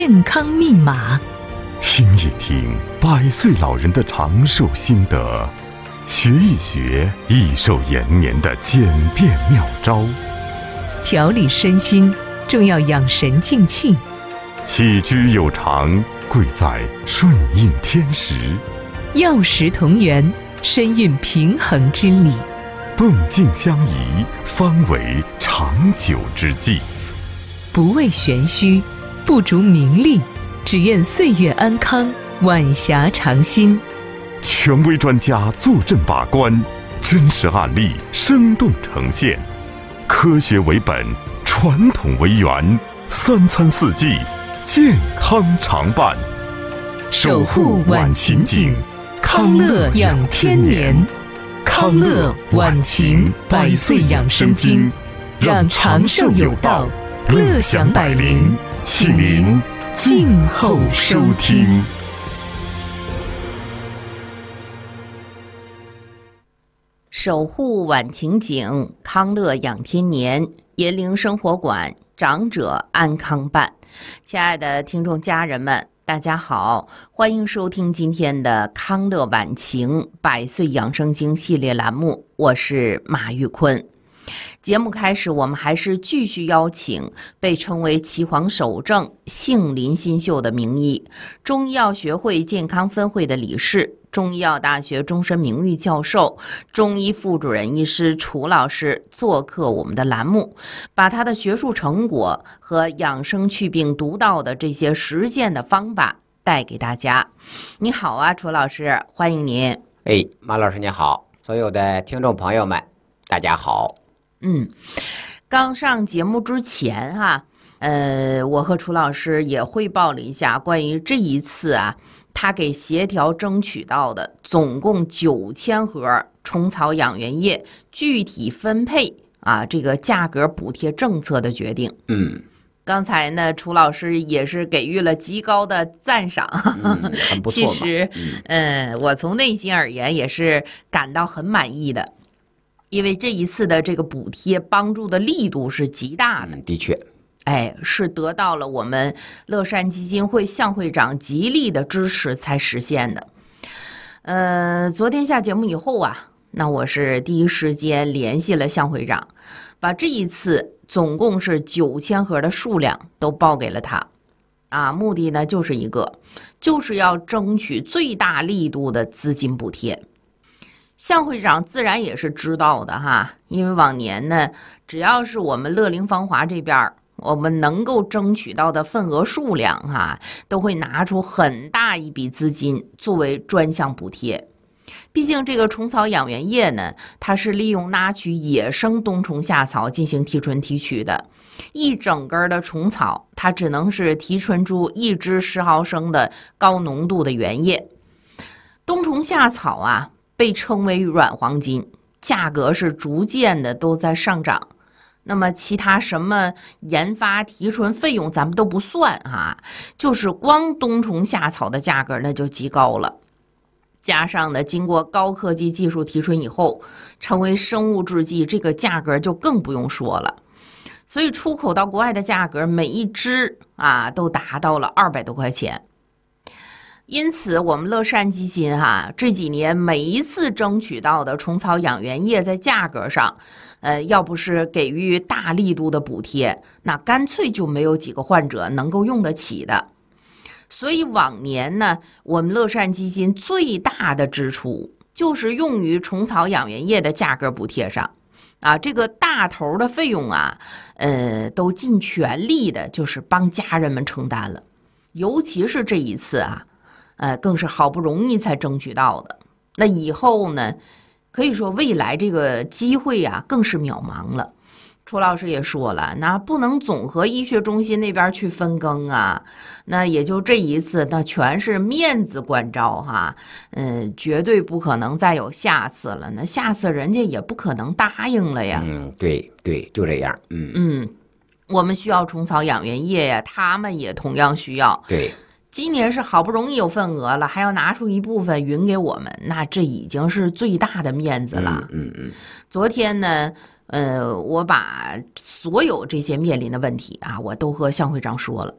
健康密码， 听一听100岁老人的长寿心得，学一学益寿延年的简便妙招。 调理身心，重要养神静气。 起居有常，贵在顺应天时。 药食同源，身运平衡之理。 动静相宜，方为长久之计。 不为玄虚，不逐名利，只愿岁月安康，晚霞长新。 权威专家坐镇把关，真实案例生动呈现，科学为本，传统为源，3餐4季，健康常伴。 守护晚晴景，康乐养天年。康乐晚晴100岁养生经，让长寿有道，乐享百龄，请您静候收听。 守护晚晴景，康乐养天年，银铃生活馆，长者安康办。亲爱的听众家人们，大家好，欢迎收听今天的康乐晚晴100岁养生经系列栏目，我是马玉坤。节目开始，我们还是继续邀请被称为岐黄首正、杏林新秀的名医，中医药学会健康分会的理事，中医药大学终身名誉教授、中医副主任医师楚老师做客我们的栏目，把他的学术成果和养生祛病独到的这些实践的方法带给大家。你好啊，楚老师，欢迎您。 马老师你好，所有的听众朋友们，大家好。 刚上节目之前我和楚老师也汇报了一下关于这一次他给协调争取到的总共9000盒虫草养元液具体分配这个价格补贴政策的决定。刚才呢，楚老师也是给予了极高的赞赏， 很不错嘛。 其实，我从内心而言也是感到很满意的。因为这一次的这个补贴帮助的力度是极大的， 的确， 是得到了我们乐善基金会向会长极力的支持才实现的。昨天下节目以后那我是第一时间联系了向会长，把这一次总共是9000盒的数量都报给了他。目的呢就是一个，就是要争取最大力度的资金补贴。向会长自然也是知道的因为往年呢，只要是我们乐龄芳华这边我们能够争取到的份额数量都会拿出很大一笔资金作为专项补贴。毕竟这个虫草养元液呢，它是利用拿取野生冬虫夏草进行提纯提取的，一整根的虫草它只能是提纯出1支10毫升的高浓度的原液。冬虫夏草被称为软黄金，价格是逐渐的都在上涨。那么其他什么研发提纯费用咱们都不算就是光冬虫夏草的价格那就极高了。加上呢，经过高科技技术提纯以后，成为生物制剂，这个价格就更不用说了。所以出口到国外的价格每一支都达到了200多块钱。因此我们乐善基金这几年每一次争取到的虫草养元液在价格上要不是给予大力度的补贴，那干脆就没有几个患者能够用得起的。所以往年呢，我们乐善基金最大的支出就是用于虫草养元液的价格补贴上这个大头的费用都尽全力的就是帮家人们承担了。尤其是这一次更是好不容易才争取到的。那以后呢，可以说未来这个机会更是渺茫了。楚老师也说了，那不能总和医学中心那边去分羹那也就这一次，那全是面子关照绝对不可能再有下次了。那下次人家也不可能答应了呀。 对，就这样。 我们需要虫草养元液呀，他们也同样需要。 对。 今年是好不容易有份额了，还要拿出一部分匀给我们，那这已经是最大的面子了。昨天呢，我把所有这些面临的问题我都和向会长说了。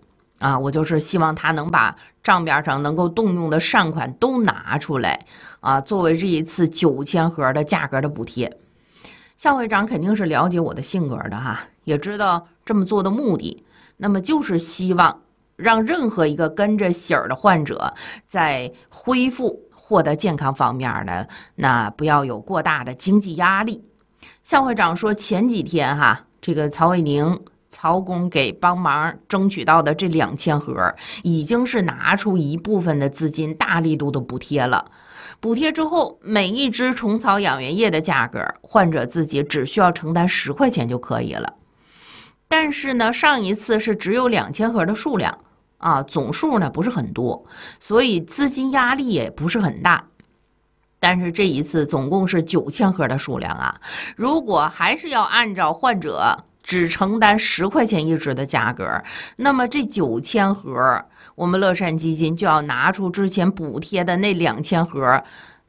啊，我就是希望他能把账面上能够动用的善款都拿出来啊，作为这一次9000盒的价格的补贴。向会长肯定是了解我的性格的哈，也知道这么做的目的，那么就是希望让任何一个跟着喜儿的患者在恢复获得健康方面呢，那不要有过大的经济压力。向会长说，前几天哈，这个曹卫宁曹公给帮忙争取到的这2000盒，已经是拿出一部分的资金，大力度的补贴了。补贴之后，每一支虫草养元液的价格，患者自己只需要承担10块钱就可以了。但是呢，上一次是只有2000盒的数量啊，总数呢不是很多，所以资金压力也不是很大。但是这一次总共是9000盒的数量啊，如果还是要按照患者只承担10块钱一支的价格，那么这9000盒，我们乐善基金就要拿出之前补贴的那2000盒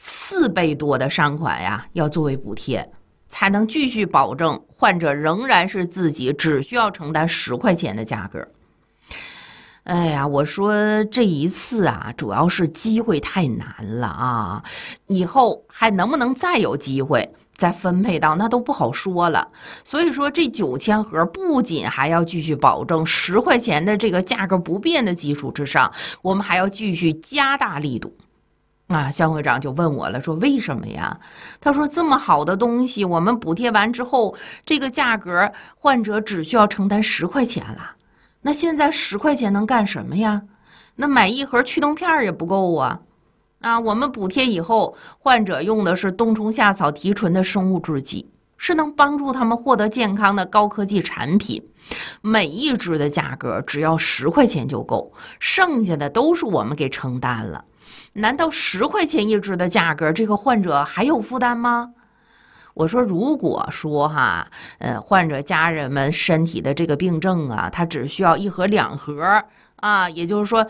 4倍多的善款呀，要作为补贴，才能继续保证患者仍然是自己只需要承担10块钱的价格。哎呀，我说这一次啊，主要是机会太难了啊，以后还能不能再有机会再分配到，那都不好说了。所以说这9000盒不仅还要继续保证10块钱的这个价格不变的基础之上，我们还要继续加大力度。啊，向会长就问我了，说为什么呀？他说这么好的东西，我们补贴完之后，这个价格患者只需要承担10块钱了。那现在10块钱能干什么呀？那买一盒驱动片也不够啊！啊，我们补贴以后，患者用的是冬虫夏草提纯的生物制剂，是能帮助他们获得健康的高科技产品。每一支的价格只要10块钱就够，剩下的都是我们给承担了。难道10块钱一支的价格，这个患者还有负担吗？我说，如果说哈，患者家人们身体的这个病症啊，他只需要1盒2盒啊，也就是说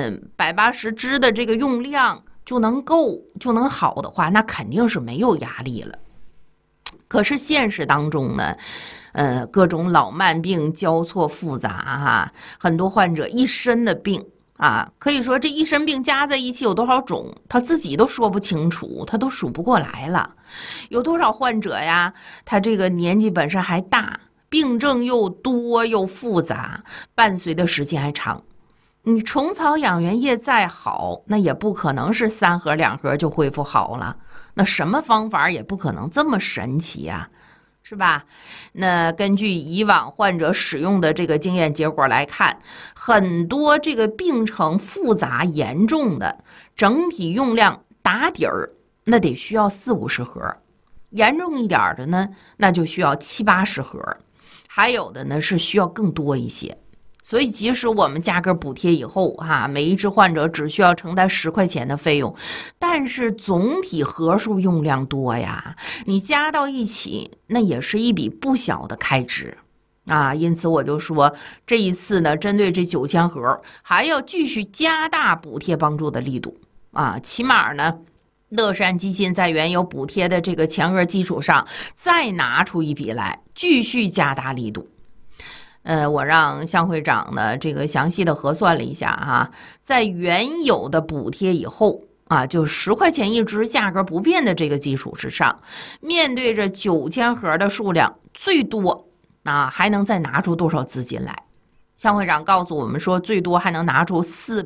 ，180支的这个用量就能够就能好的话，那肯定是没有压力了。可是现实当中呢，各种老慢病交错复杂哈，很多患者一身的病。啊，可以说这一身病加在一起有多少种，他自己都说不清楚，他都数不过来了。有多少患者呀，他这个年纪本身还大，病症又多又复杂，伴随的时间还长。你虫草养元液再好，那也不可能是3盒2盒就恢复好了，那什么方法也不可能这么神奇呀。是吧？那根据以往患者使用的这个经验结果来看，很多这个病程复杂严重的，整体用量打底儿，那得需要40-50盒，严重一点的呢，那就需要70-80盒，还有的呢是需要更多一些。所以即使我们价格补贴以后哈，每一支患者只需要承担10块钱的费用，但是总体盒数用量多呀，你加到一起，那也是一笔不小的开支啊。因此我就说，这一次呢，针对这9000盒，还要继续加大补贴帮助的力度啊，起码呢，乐善基金在原有补贴的这个前额基础上，再拿出一笔来，继续加大力度。我让向会长呢这个详细的核算了一下哈，在原有的补贴以后啊，就10块钱一支价格不变的这个基础之上，面对着9000盒的数量，最多啊还能再拿出多少资金来？向会长告诉我们说，最多还能拿出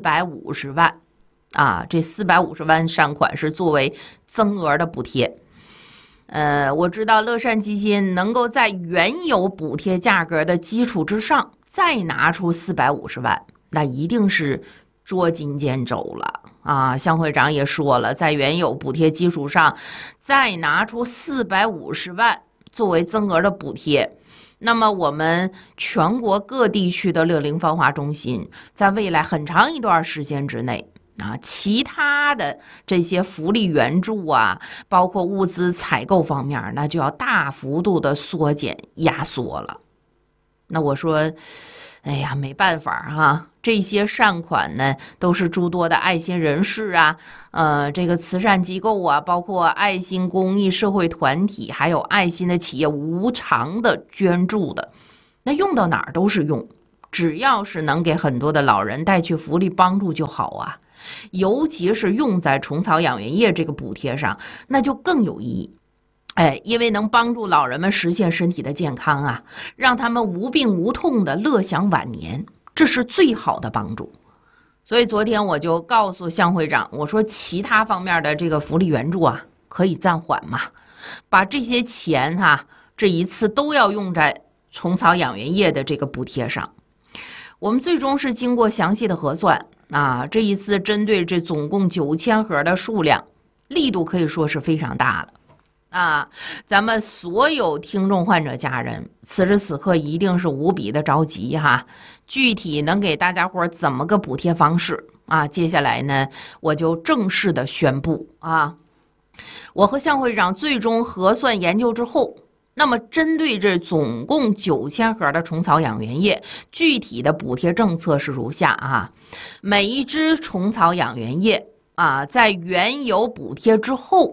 450万啊，这450万善款是作为增额的补贴。我知道乐善基金能够在原有补贴价格的基础之上再拿出450万，那一定是捉襟见肘了啊！向会长也说了，在原有补贴基础上再拿出450万作为增额的补贴，那么我们全国各地区的乐龄芳华中心在未来很长一段时间之内啊，其他的这些福利援助啊，包括物资采购方面，那就要大幅度的缩减压缩了。那我说，哎呀，没办法哈，这些善款呢，都是诸多的爱心人士啊，这个慈善机构啊，包括爱心公益社会团体，还有爱心的企业无偿的捐助的，那用到哪儿都是用。 只要是能给很多的老人带去福利帮助就好啊。尤其是用在虫草养元液这个补贴上，那就更有意义。因为能帮助老人们实现身体的健康啊，让他们无病无痛的乐享晚年，这是最好的帮助。所以昨天我就告诉向会长，我说其他方面的这个福利援助啊，可以暂缓嘛，把这些钱这一次都要用在虫草养元液的这个补贴上。我们最终是经过详细的核算啊，这一次针对这总共9000盒的数量，力度可以说是非常大了啊！咱们所有听众患者家人，此时此刻一定是无比的着急具体能给大家伙怎么个补贴方式啊？接下来呢，我就正式的宣布啊，我和向会长最终核算研究之后，那么针对这总共9000盒的虫草养元液，具体的补贴政策是如下每一支虫草养元液在原有补贴之后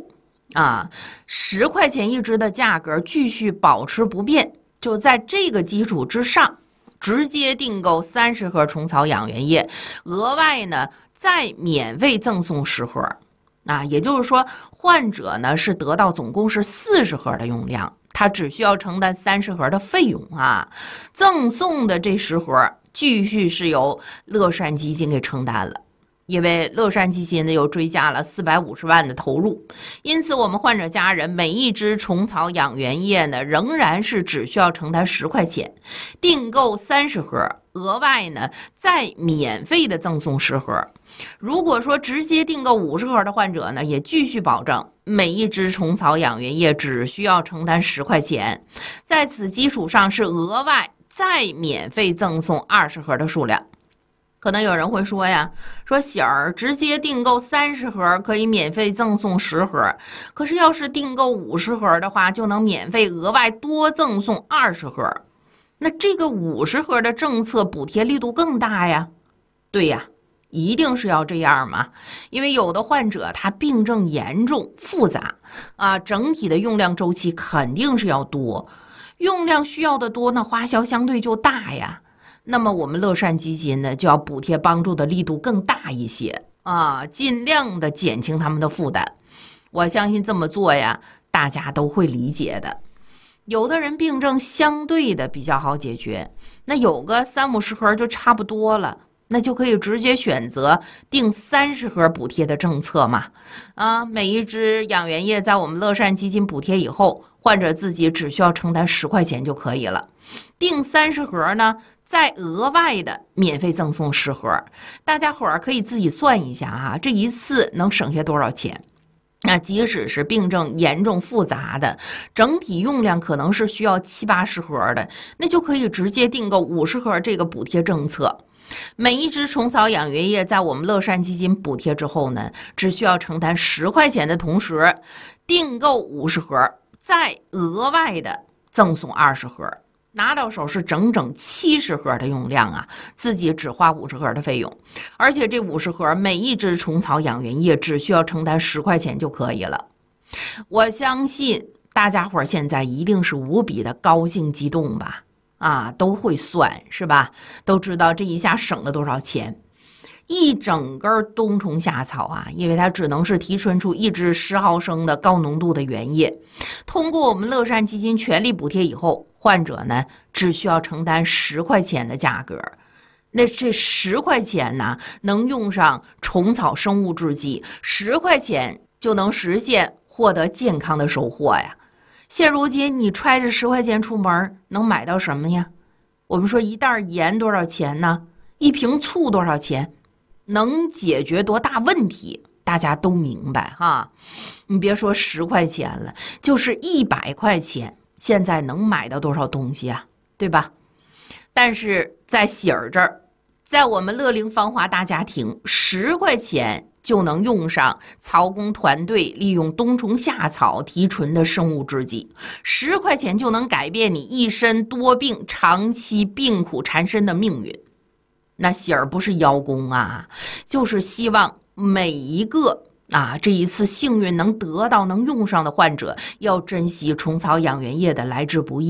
10块钱一支的价格继续保持不变，就在这个基础之上，直接订购30盒虫草养元液，额外呢再免费赠送10盒也就是说，患者呢是得到总共是40盒的用量，他只需要承担30盒的费用赠送的这10盒继续是由乐善基金给承担了。因为乐善基金呢又追加了450万的投入，因此我们患者家人每一支虫草养元液呢仍然是只需要承担10块钱，订购30盒，额外呢再免费的赠送10盒。如果说直接订购50盒的患者呢，也继续保证每一支虫草养元液只需要承担10块钱，在此基础上是额外再免费赠送20盒的数量。可能有人会说呀，说喜儿直接订购30盒可以免费赠送10盒，可是要是订购50盒的话，就能免费额外多赠送20盒，那这个50盒的政策补贴力度更大呀。对呀，一定是要这样嘛，因为有的患者他病症严重复杂整体的用量周期肯定是要多，用量需要的多，那花销相对就大呀。那么我们乐善基金呢，就要补贴帮助的力度更大一些尽量的减轻他们的负担。我相信这么做呀，大家都会理解的。有的人病症相对的比较好解决，那有个30-50盒就差不多了，那就可以直接选择订30盒补贴的政策嘛每一支养元液在我们乐善基金补贴以后，患者自己只需要承担10块钱就可以了。订30盒呢，再额外的免费赠送10盒，大家伙儿可以自己算一下这一次能省下多少钱。那即使是病症严重复杂的，整体用量可能是需要70-80盒的，那就可以直接订购50盒这个补贴政策。每一支虫草养元液在我们乐善基金补贴之后呢，只需要承担10块钱的同时，订购50盒，再额外的赠送20盒。拿到手是整整70盒的用量自己只花50盒的费用，而且这50盒每一支虫草养元液只需要承担10块钱就可以了。我相信大家伙现在一定是无比的高兴激动吧都会算是吧，都知道这一下省了多少钱。一整根冬虫夏草因为它只能是提纯出1支10毫升的高浓度的原液，通过我们乐善基金全力补贴以后，患者呢只需要承担10块钱的价格。那这10块钱呢，能用上虫草生物制剂，10块钱就能实现获得健康的收获呀。现如今你揣着10块钱出门，能买到什么呀？我们说一袋盐多少钱呢？一瓶醋多少钱？能解决多大问题？大家都明白你别说10块钱了，就是100块钱，现在能买到多少东西对吧？但是在喜儿这儿，在我们乐龄芳华大家庭，10块钱就能用上曹工团队利用冬虫夏草提纯的生物制剂，10块钱就能改变你一身多病、长期病苦缠身的命运。那喜儿不是邀功就是希望每一个这一次幸运能得到能用上的患者，要珍惜虫草养元液的来之不易，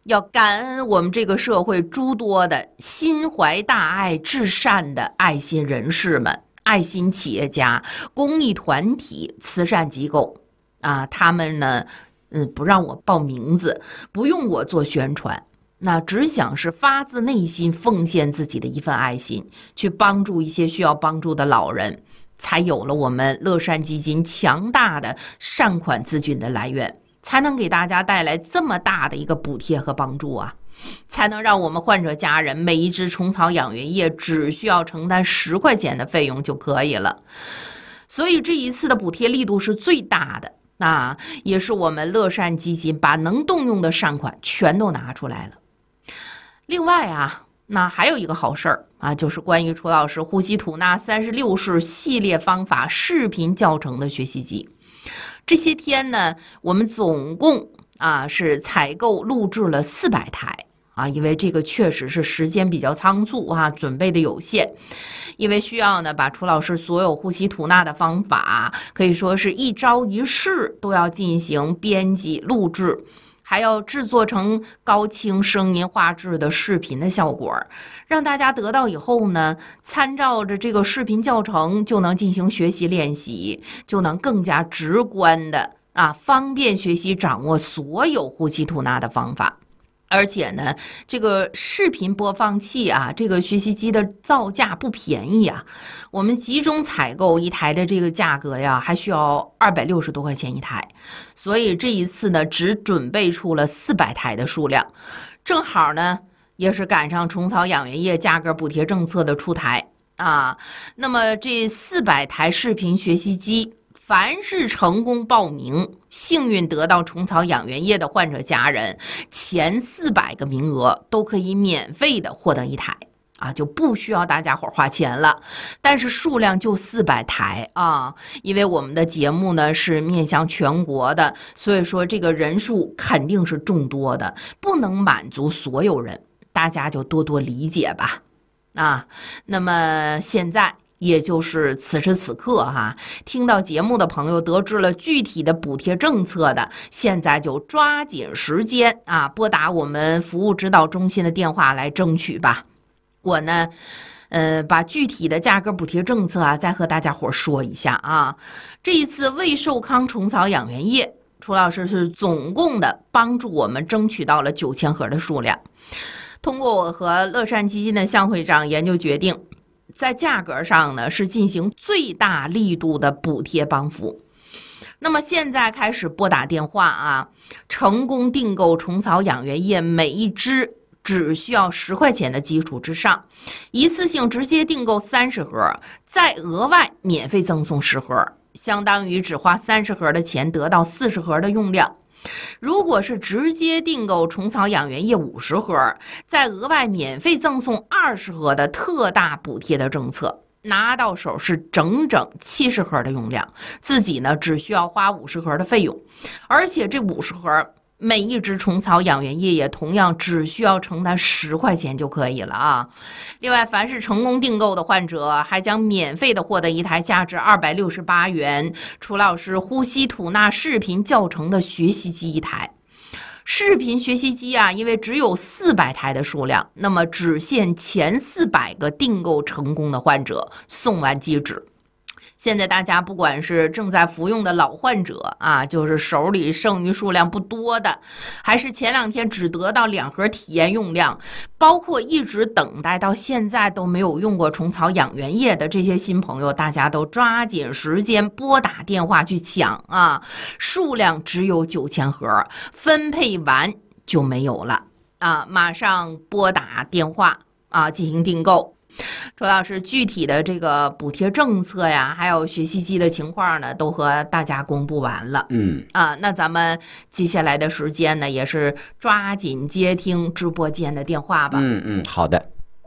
要感恩我们这个社会诸多的心怀大爱、至善的爱心人士们、爱心企业家、公益团体、慈善机构啊，他们呢，不让我报名字，不用我做宣传，那只想是发自内心奉献自己的一份爱心，去帮助一些需要帮助的老人，才有了我们乐善基金强大的善款资金的来源，才能给大家带来这么大的一个补贴和帮助啊，才能让我们患者家人每一支虫草养元液只需要承担10块钱的费用就可以了。所以这一次的补贴力度是最大的，那也是我们乐善基金把能动用的善款全都拿出来了。另外啊，那还有一个好事儿啊，就是关于楚老师呼吸吐纳36式系列方法视频教程的学习机。这些天呢，我们总共是采购录制了400台啊，因为这个确实是时间比较仓促啊，准备的有限，因为需要呢把楚老师所有呼吸吐纳的方法可以说是一招一式都要进行编辑录制，还要制作成高清声音画质的视频的效果，让大家得到以后呢，参照着这个视频教程就能进行学习练习，就能更加直观的方便学习掌握所有呼吸吐纳的方法。而且呢，这个视频播放器这个学习机的造价不便宜啊，我们集中采购一台的这个价格呀，还需要260多块钱一台，所以这一次呢，只准备出了400台的数量，正好呢，也是赶上虫草养元液价格补贴政策的出台啊。那么这400台视频学习机，凡是成功报名、幸运得到虫草养元液的患者家人，前400个名额都可以免费的获得一台就不需要大家伙花钱了。但是数量就400台因为我们的节目呢是面向全国的，所以说这个人数肯定是众多的，不能满足所有人，大家就多多理解吧。那么现在也就是此时此刻听到节目的朋友得知了具体的补贴政策的，现在就抓紧时间拨打我们服务指导中心的电话来争取吧。我呢把具体的价格补贴政策再和大家伙说一下这一次胃寿康虫草养元液，楚老师是总共的帮助我们争取到了9000盒的数量。通过我和乐善基金的向会长研究决定，在价格上呢是进行最大力度的补贴帮扶。那么现在开始拨打电话成功订购虫草养元液，每一支只需要10块钱的基础之上，一次性直接订购30盒，再额外免费赠送10盒，相当于只花30盒的钱得到40盒的用量。如果是直接订购虫草养元液50盒，再额外免费赠送20盒的特大补贴的政策，拿到手是整整70盒的用量，自己呢只需要花50盒的费用，而且这50盒每一支虫草养元液也同样只需要承担10块钱就可以了另外，凡是成功订购的患者还将免费的获得一台价值268元楚老师呼吸吐纳视频教程的学习机一台。视频学习机因为只有400台的数量，那么只限前400个订购成功的患者送完即止。现在大家不管是正在服用的老患者就是手里剩余数量不多的，还是前2天只得到2盒体验用量，包括一直等待到现在都没有用过虫草养元液的这些新朋友，大家都抓紧时间拨打电话去抢数量只有9000盒，分配完就没有了马上拨打电话进行订购。楚老师具体的这个补贴政策呀，还有学习机的情况呢，都和大家公布完了。那咱们接下来的时间呢，也是抓紧接听直播间的电话吧。 好的。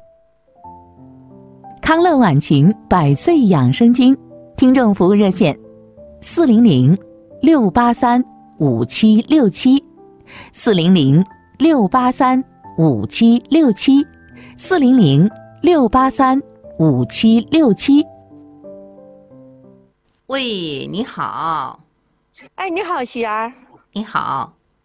康乐晚晴100岁养生经听众服务热线400-683-5767，400-683-5767。 喂，你好。 哎，你好，喜儿。 你好。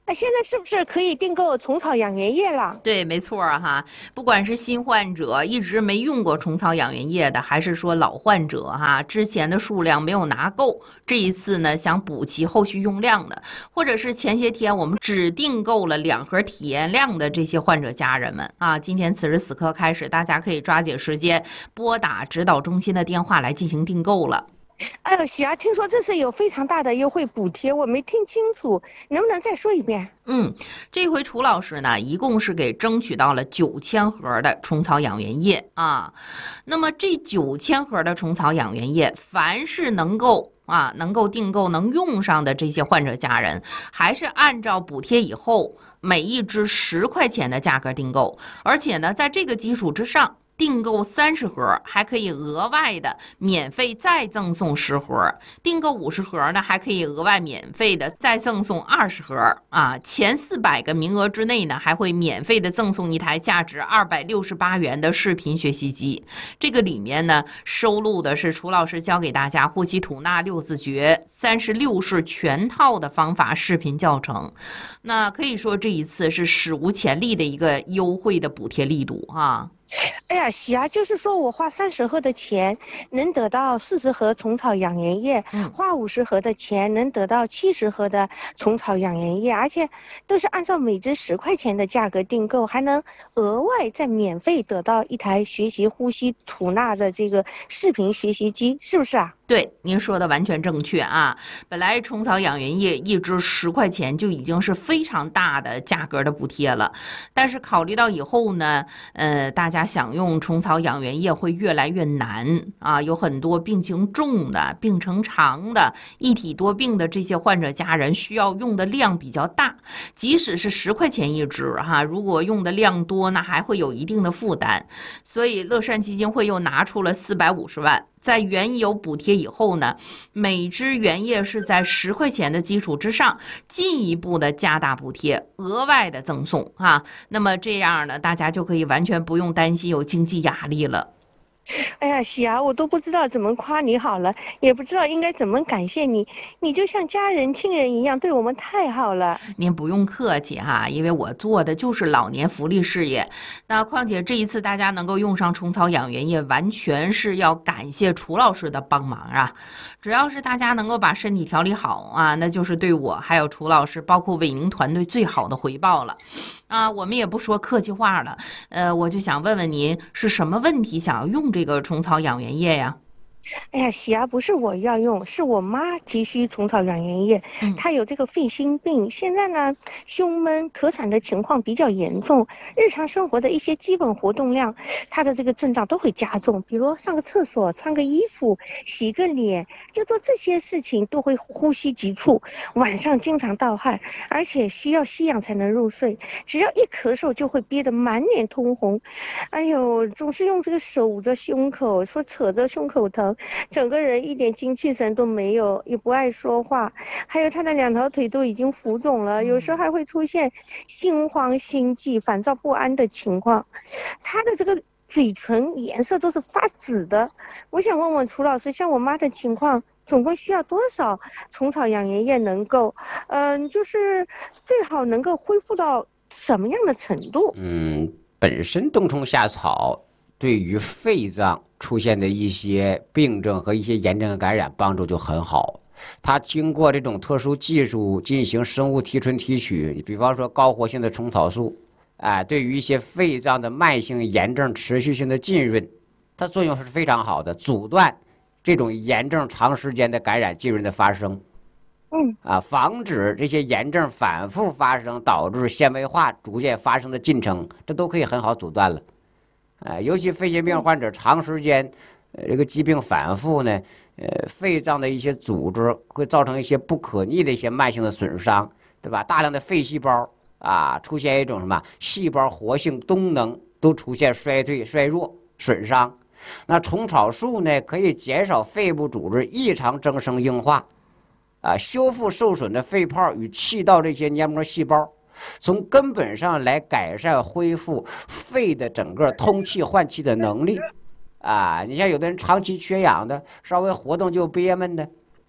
现在是不是可以订购虫草养元液了？ 对，没错哈。不管是新患者一直没用过虫草养元液的，还是说老患者哈，之前的数量没有拿够，这一次呢想补齐后续用量的，或者是前些天我们只订购了2盒体验量的这些患者家人们啊，今天此时此刻开始，大家可以抓紧时间拨打指导中心的电话来进行订购了。 哎呦，喜儿，听说这次有非常大的优惠补贴，我没听清楚，能不能再说一遍？ 这回楚老师呢，一共是给争取到了9000盒的虫草养元液啊。那么这9000盒的虫草养元液，凡是能够订购能用上的这些患者家人，还是按照补贴以后每一支10块钱的价格订购，而且呢，在这个基础之上，订购30盒还可以额外的免费再赠送10盒，订购50盒呢还可以额外免费的再赠送20盒啊！前400个名额之内呢还会免费的赠送一台价值268元的视频学习机。这个里面呢收录的是楚老师教给大家呼吸吐纳6字诀36式全套的方法视频教程。那可以说这一次是史无前例的一个优惠的补贴力度啊！ 哎呀，喜儿，就是说我花30盒的钱能得到40盒虫草养元液，花50盒的钱能得到70盒的虫草养元液，而且都是按照每支10块钱的价格订购，还能额外再免费得到一台学习呼吸吐纳的这个视频学习机，是不是啊？ 对，您说的完全正确啊！本来虫草养元液一支10块钱就已经是非常大的价格的补贴了，但是考虑到以后呢，大家想用虫草养元液会越来越难啊，有很多病情重的、病程长的、一体多病的这些患者家人需要用的量比较大，即使是10块钱一支哈，如果用的量多，那还会有一定的负担，所以乐善基金会又拿出了450万。在原有补贴以后呢，每支原液是在10块钱的基础之上，进一步的加大补贴，额外的赠送啊。那么这样呢，大家就可以完全不用担心有经济压力了。 哎呀，喜儿，我都不知道怎么夸你好了，也不知道应该怎么感谢你，你就像家人亲人一样，对我们太好了。 您不用客气哈，因为我做的就是老年福利事业。那况且这一次大家能够用上虫草养元液，完全是要感谢楚老师的帮忙啊。只要是大家能够把身体调理好啊，那就是对我还有楚老师，包括伟宁团队最好的回报了。啊，我们也不说客气话了，我就想问问您是什么问题想要用这个虫草养元液呀？ 哎呀，喜儿，不是我要用，是我妈急需虫草养元液。她有这个肺心病，现在呢胸闷咳喘的情况比较严重，日常生活的一些基本活动量，她的这个症状都会加重，比如上个厕所、穿个衣服、洗个脸，就做这些事情都会呼吸急促，晚上经常盗汗，而且需要吸氧才能入睡，只要一咳嗽就会憋得满脸通红。哎呦，总是用这个手捂着胸口，说扯着胸口疼，整个人一点精气神都没有，也不爱说话，还有他的2条腿都已经浮肿了，有时候还会出现心慌心悸烦躁不安的情况，他的这个嘴唇颜色都是发紫的。我想问问楚老师，像我妈的情况总共需要多少虫草养元液能够就是最好能够恢复到什么样的程度？ 本身冬虫夏草对于肺脏出现的一些病症和一些炎症感染帮助就很好。它经过这种特殊技术进行生物提纯提取，比方说高活性的虫草素，对于一些肺脏的慢性炎症持续性的浸润，它作用是非常好的，阻断这种炎症长时间的感染浸润的发生。防止这些炎症反复发生，导致纤维化逐渐发生的进程，这都可以很好阻断了。尤其肺心病患者长时间这个疾病反复呢，肺脏的一些组织会造成一些不可逆的一些慢性的损伤，对吧？大量的肺细胞出现一种什么细胞活性功能都出现衰退、衰弱、损伤。那虫草素呢，可以减少肺部组织异常增生硬化，修复受损的肺泡与气道这些黏膜细胞，从根本上来改善恢复肺的整个通气换气的能力。你像有的人长期缺氧的，稍微活动就憋闷的，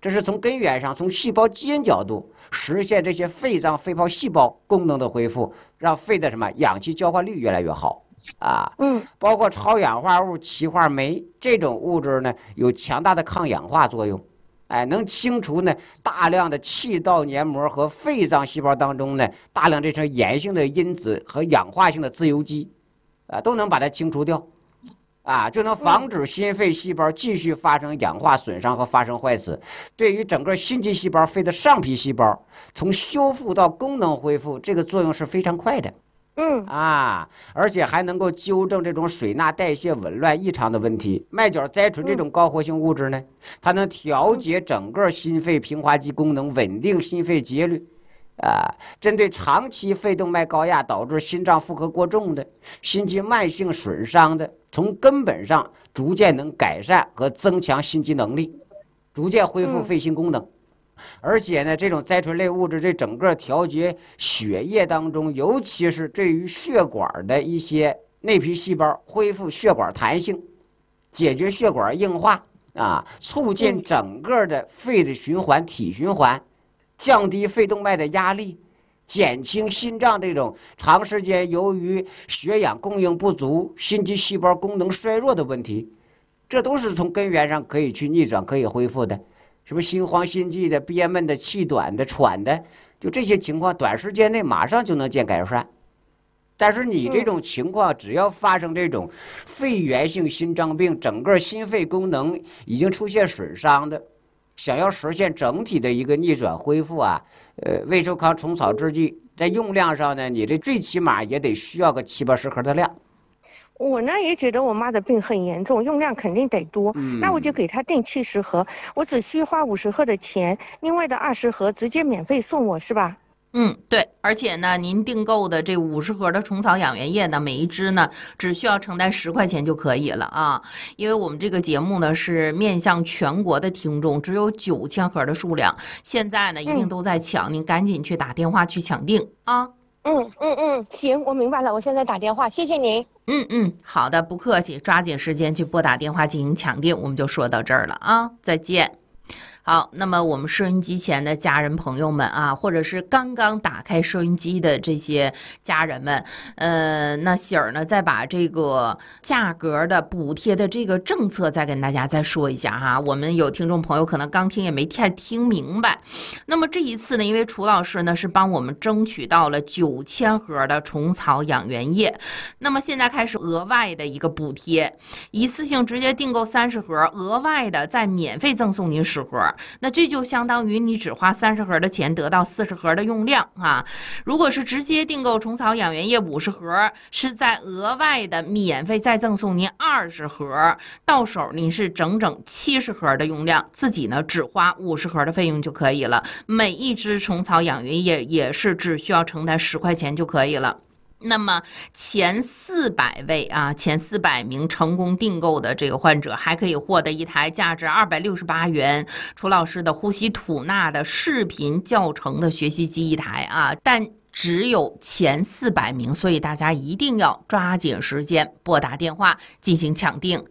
这是从根源上，从细胞基因角度实现这些肺脏肺泡细胞功能的恢复，让肺的氧气交换率越来越好啊。包括超氧化物歧化酶这种物质呢，有强大的抗氧化作用，能清除呢大量的气道黏膜和肺脏细胞当中呢大量这种炎性的因子和氧化性的自由基，都能把它清除掉。就能防止心肺细胞继续发生氧化损伤和发生坏死。对于整个心肌细胞、肺的上皮细胞，从修复到功能恢复，这个作用是非常快的。而且还能够纠正这种水钠代谢紊乱异常的问题。麦角甾醇这种高活性物质呢，它能调节整个心肺平滑肌功能，稳定心肺节律。针对长期肺动脉高压导致心脏负荷过重的、心肌慢性损伤的，从根本上逐渐能改善和增强心肌能力，逐渐恢复肺心功能。而且呢，这种甾醇类物质对整个调节血液当中，尤其是对于血管的一些内皮细胞恢复血管弹性，解决血管硬化促进整个的肺的循环、体循环，降低肺动脉的压力，减轻心脏这种长时间由于血氧供应不足、心肌细胞功能衰弱的问题，这都是从根源上可以去逆转、可以恢复的。什么心慌、心悸的、憋闷的、气短的、喘的，就这些情况，短时间内马上就能见改善。但是你这种情况，只要发生这种肺源性心脏病，整个心肺功能已经出现损伤的，想要实现整体的一个逆转恢复胃寿康虫草制剂在用量上呢，你这最起码也得需要个70-80盒的量。 我呢也觉得我妈的病很严重，用量肯定得多，那我就给她订70盒，我只需花50盒的钱，另外的20盒直接免费送我，是吧？ 对，而且呢，您订购的这50盒的虫草养元液呢，每一支呢只需要承担10块钱就可以了啊。因为我们这个节目呢是面向全国的听众，只有9000盒的数量，现在呢一定都在抢，您赶紧去打电话去抢订啊。 行，我明白了，我现在打电话，谢谢您。 好的，不客气，抓紧时间去拨打电话进行抢订，我们就说到这儿了啊，再见。好，那么我们收音机前的家人朋友们或者是刚刚打开收音机的这些家人们，那喜儿呢再把这个价格的补贴的这个政策再跟大家再说一下哈。我们有听众朋友可能刚听也没太听明白。那么这一次呢，因为楚老师呢是帮我们争取到了9000盒的虫草养元液，那么现在开始额外的一个补贴，一次性直接订购30盒，额外的再免费赠送您10盒。那这就相当于你只花30盒的钱得到40盒的用量如果是直接订购虫草养元液50盒，是在额外的免费再赠送您20盒，到手您是整整70盒的用量，自己呢只花50盒的费用就可以了。每一支虫草养元液也是只需要承担10块钱就可以了。那么前400位前400名成功订购的这个患者还可以获得一台价值268元楚老师的呼吸吐纳的视频教程的学习机一台但只有前400名，所以大家一定要抓紧时间拨打电话进行抢订。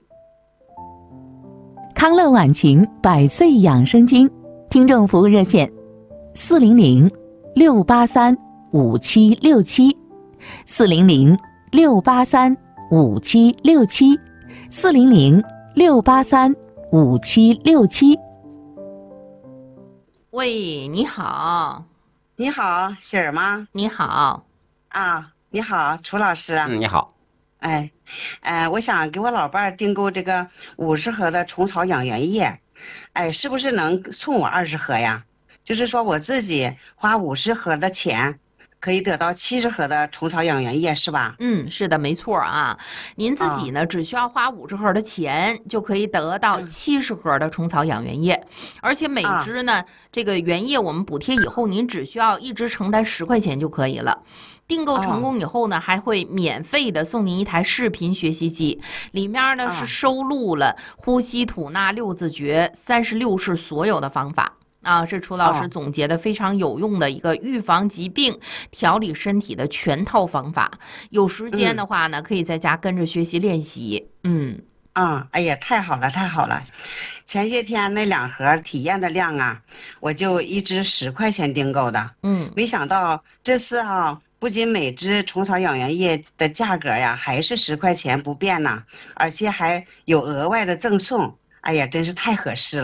康乐晚晴100岁养生经听众服务热线400-683-5767 400-683-5767 400-683-5767。 喂，你好。 你好，喜儿吗？ 你好。 你好，楚老师。 你好。 我想给我老伴儿订购这个50盒的虫草养元液，是不是能送我20盒呀？就是说我自己花50盒的钱可以得到70盒的虫草养元液，是吧？ 是的，没错您自己呢只需要花50盒的钱就可以得到70盒的虫草养元液，而且每支呢这个原液我们补贴以后，您只需要一支承担10块钱就可以了。订购成功以后呢，还会免费的送您一台视频学习机，里面呢是收录了呼吸吐纳6字诀36式所有的方法是楚老师总结的非常有用的一个预防疾病、调理身体的全套方法。有时间的话呢，可以在家跟着学习练习。 哎呀，太好了，太好了！ 前些天那2盒体验的量啊，我就一支10块钱订购的，没想到这次啊，不仅每支虫草养元液的价格呀还是10块钱不变呢，而且还有额外的赠送，哎呀，真是太合适了。